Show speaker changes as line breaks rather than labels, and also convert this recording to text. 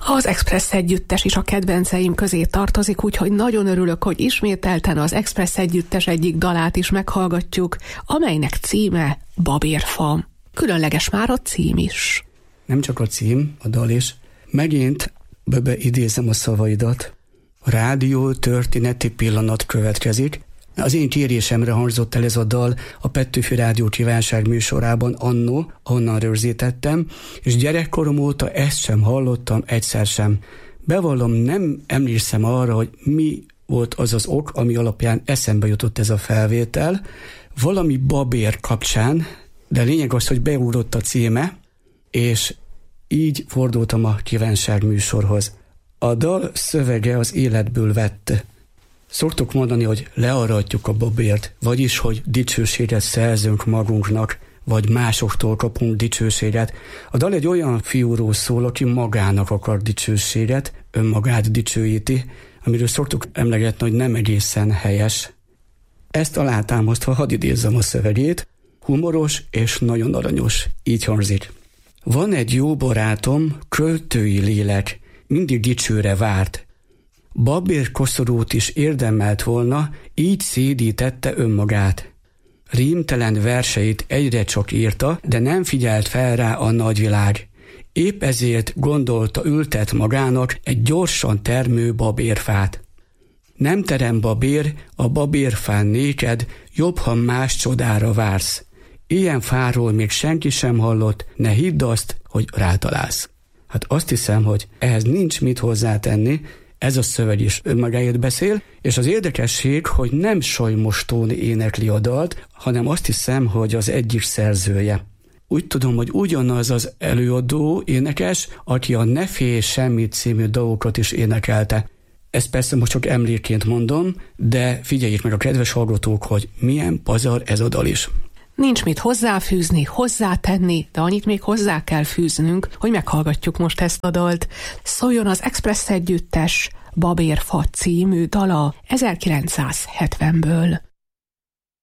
Az Express együttes is a kedvenceim közé tartozik, úgyhogy nagyon örülök, hogy ismételten az Express együttes egyik dalát is meghallgatjuk, amelynek címe Babérfa. Különleges már a cím is.
Nem csak a cím, a dal is. Megint idézem a szavaidat. A rádió történeti pillanat következik. Az én kérésemre hangzott el ez a dal a Petőfi Rádió kívánság műsorában annó, ahonnan rögzítettem, és gyerekkorom óta ezt sem hallottam egyszer sem. Bevallom, nem emlékszem arra, hogy mi volt az az ok, ami alapján eszembe jutott ez a felvétel. Valami babér kapcsán, de lényeg az, hogy beugrott a címe, és így fordultam a kívánság műsorhoz. A dal szövege az életből vett. Szoktuk mondani, hogy learatjuk a babért, vagyis, hogy dicsőséget szerzünk magunknak, vagy másoktól kapunk dicsőséget. A dal egy olyan fiúról szól, aki magának akar dicsőséget, önmagát dicsőíti, amiről szoktuk emlegetni, hogy nem egészen helyes. Ezt alátámasztva hadd idézzem a szövegét, humoros és nagyon aranyos, így hangzik. Van egy jó barátom, költői lélek, mindig dicsőre várt. Babér koszorút is érdemelt volna, így szédítette önmagát. Rímtelen verseit egyre csak írta, de nem figyelt fel rá a nagyvilág. Épp ezért gondolta ültet magának egy gyorsan termő babérfát. Nem terem babér, a babérfán néked, jobb, ha más csodára vársz. Ilyen fáról még senki sem hallott, ne hidd azt, hogy rátalálsz. Hát azt hiszem, hogy ehhez nincs mit hozzátenni, ez a szöveg is önmagáért beszél, és az érdekesség, hogy nem Solymos Tóni énekli a dalt, hanem azt hiszem, hogy az egyik szerzője. Úgy tudom, hogy ugyanaz az előadó énekes, aki a Ne félj semmit című dalokat is énekelte. Ezt persze most csak emlékként mondom, de figyeljék meg a kedves hallgatók, hogy milyen pazar ez a dal is.
Nincs mit hozzáfűzni, hozzátenni, de annyit még hozzá kell fűznünk, hogy meghallgatjuk most ezt a dalt. Szóljon az Express együttes Babérfa című dala 1970-ből.